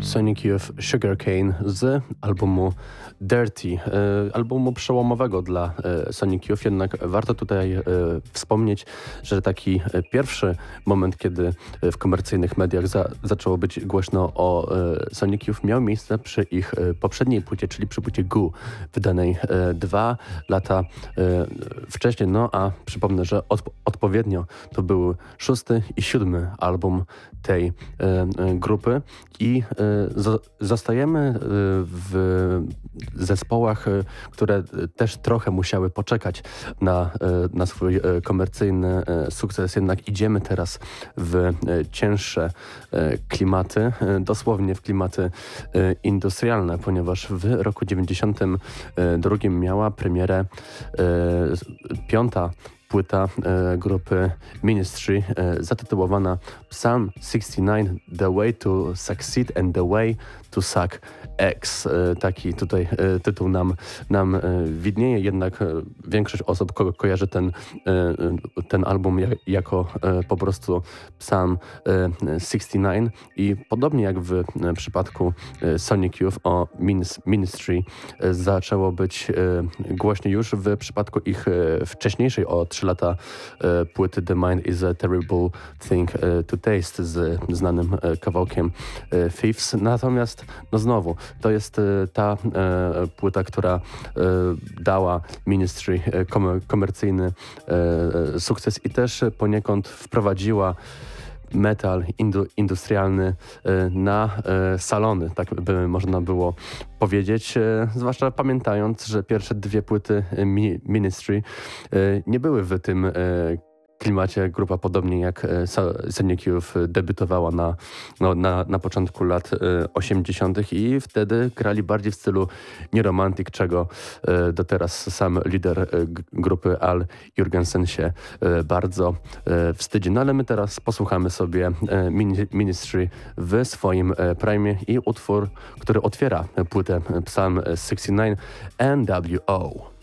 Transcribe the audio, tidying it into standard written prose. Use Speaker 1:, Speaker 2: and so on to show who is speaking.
Speaker 1: Sonic Youth Sugarcane z albumu Dirty, albumu przełomowego dla Sonic Youth, jednak warto tutaj wspomnieć, że taki pierwszy moment, kiedy w komercyjnych mediach zaczęło być głośno o Sonic Youth, miał miejsce przy ich poprzedniej płycie, czyli przy płycie Goo, wydanej 2 lata wcześniej, no a przypomnę, że odpowiednio to był 6. i 7. album tej grupy i zostajemy w zespołach, które też trochę musiały poczekać na swój komercyjny sukces, jednak idziemy teraz w cięższe klimaty, dosłownie w klimaty industrialne, ponieważ w roku 92 miała premierę 5. płyta grupy Ministry zatytułowana Psalm 69 The Way to Succeed and the Way to Suck X. Taki tutaj tytuł nam widnieje, jednak większość osób kojarzy ten album jako po prostu Psalm 69 i podobnie jak w przypadku Sonic Youth o Ministry zaczęło być głośno już w przypadku ich wcześniejszej o 3 lata płyty The Mind is a Terrible Thing to Taste z znanym kawałkiem Thieves. Natomiast no znowu, to jest ta płyta, która dała Ministry komercyjny sukces i też poniekąd wprowadziła metal industrialny na salony, tak by można było powiedzieć, zwłaszcza pamiętając, że pierwsze 2 płyty Ministry nie były w tym klimacie. Grupa podobnie jak Sonic Youth debiutowała na początku lat 80. i wtedy grali bardziej w stylu nieromantyk, czego do teraz sam lider grupy Al Jurgensen się bardzo wstydzi. No ale my teraz posłuchamy sobie Ministry w swoim prime i utwór, który otwiera płytę Psalm 69 NWO.